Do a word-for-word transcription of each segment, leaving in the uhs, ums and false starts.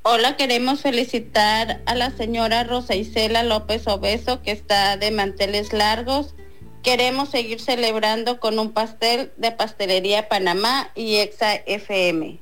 Hola, queremos felicitar a la señora Rosa Isela López Obeso, que está de manteles largos. Queremos seguir celebrando con un pastel de Pastelería Panamá y Exa F M.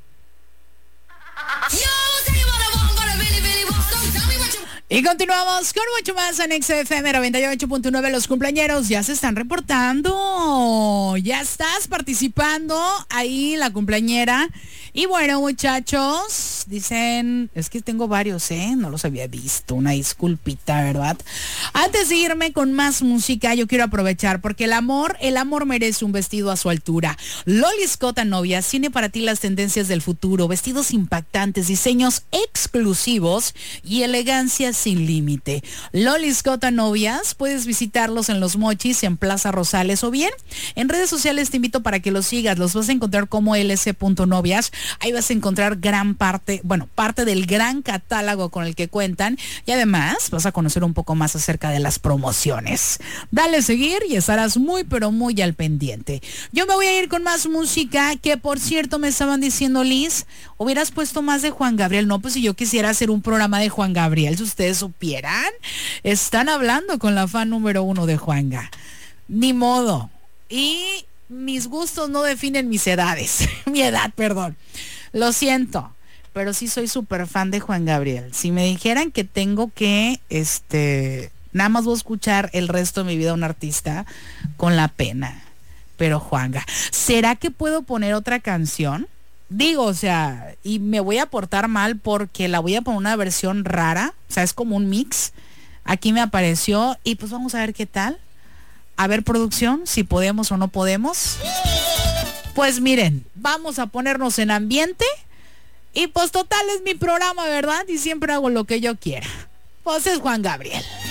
Y continuamos con mucho más en Exa F M noventa y ocho punto nueve. Los cumpleañeros ya se están reportando. Ya estás participando ahí, la cumpleañera. Y bueno, muchachos, dicen, es que tengo varios, ¿eh? No los había visto, una disculpita, ¿verdad? Antes de irme con más música, yo quiero aprovechar, porque el amor, el amor merece un vestido a su altura. Loli Scott Novias tiene para ti las tendencias del futuro, vestidos impactantes, diseños exclusivos y elegancia sin límite. Loli Scott Novias, puedes visitarlos en Los Mochis, en Plaza Rosales, o bien en redes sociales. Te invito para que los sigas, los vas a encontrar como L C punto novias. Ahí vas a encontrar gran parte, bueno, parte del gran catálogo con el que cuentan, y además vas a conocer un poco más acerca de las promociones. Dale seguir y estarás muy pero muy al pendiente. Yo me voy a ir con más música, que por cierto me estaban diciendo, Liz, hubieras puesto más de Juan Gabriel. No, pues si yo quisiera hacer un programa de Juan Gabriel, si ustedes supieran, están hablando con la fan número uno de Juanga. Ni modo. Y mis gustos no definen mis edades. Mi edad, perdón. Lo siento, pero sí soy súper fan de Juan Gabriel. Si me dijeran que tengo que, este, nada más voy a escuchar el resto de mi vida a un artista, con la pena. Pero Juanga, ¿será que puedo poner otra canción? Digo, o sea, y me voy a portar mal porque la voy a poner una versión rara. O sea, es como un mix. Aquí me apareció y pues vamos a ver qué tal. A ver, producción, si podemos o no podemos. Pues miren, vamos a ponernos en ambiente. Y pues total es mi programa, ¿verdad? Y siempre hago lo que yo quiera. Pues es Juan Gabriel.